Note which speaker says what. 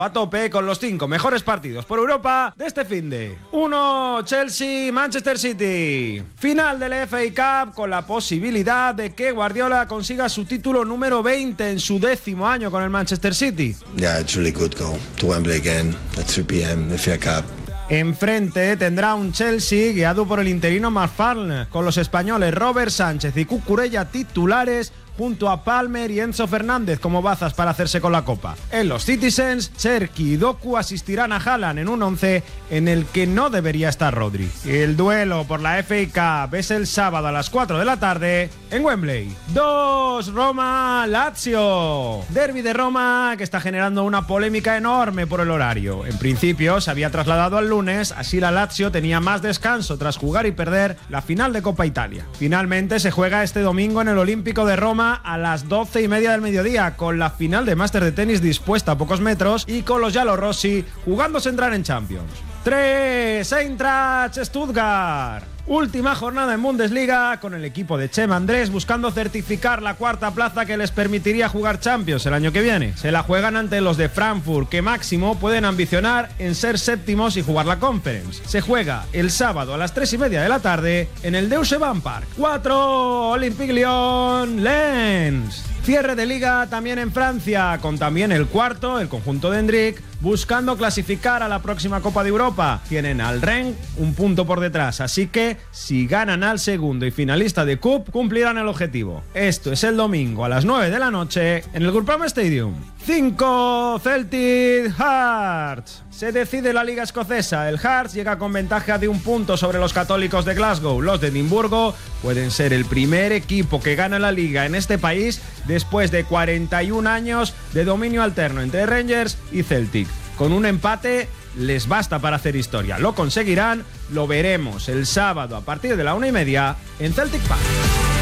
Speaker 1: A tope con los 5 mejores partidos por Europa de este finde. 1, Chelsea, Manchester City. Final del FA Cup con la posibilidad de que Guardiola consiga su título número 20 en su 10º año con el Manchester City.
Speaker 2: Yeah, it's really good go to Wembley again at 3 p.m. FA Cup.
Speaker 1: Enfrente tendrá un Chelsea guiado por el interino McFarlane, con los españoles Robert Sánchez y Cucurella titulares, junto a Palmer y Enzo Fernández como bazas para hacerse con la Copa. En los Citizens, Cherki y Doku asistirán a Haaland en un 11 en el que no debería estar Rodri. El duelo por la FA Cup es el sábado a las 4 de la tarde en Wembley. 2, Roma-Lazio. Derbi de Roma que está generando una polémica enorme por el horario. En principio se había trasladado al lunes, así la Lazio tenía más descanso tras jugar y perder la final de Copa Italia. Finalmente se juega este domingo en el Olímpico de Roma a las 12:30 del mediodía, con la final de Máster de tenis dispuesta a pocos metros y con los Giallorossi jugándose entrar en Champions. 3, Eintracht Stuttgart. Última jornada en Bundesliga con el equipo de Chema Andrés buscando certificar la 4ª plaza que les permitiría jugar Champions el año que viene. Se la juegan ante los de Frankfurt, que máximo pueden ambicionar en ser séptimos y jugar la Conference. Se juega el sábado a las 3:30 de la tarde en el Deutsche Bank Park. 4, Olympique Lyon, Lens. Cierre de liga también en Francia, con también el cuarto, el conjunto de Hendrik, buscando clasificar a la próxima Copa de Europa. Tienen al Rennes un punto por detrás, así que si ganan al segundo y finalista de Cup, cumplirán el objetivo. Esto es el domingo a las 9 de la noche en el Groupama Stadium. 5, Celtic Hearts. Se decide la liga escocesa. El Hearts llega con ventaja de 1 punto sobre los católicos de Glasgow. Los de Edimburgo pueden ser el primer equipo que gana la liga en este país después de 41 años de dominio alterno entre Rangers y Celtic. Con un empate les basta para hacer historia. ¿Lo conseguirán? Lo veremos el sábado a partir de la 1:30 en Celtic Park.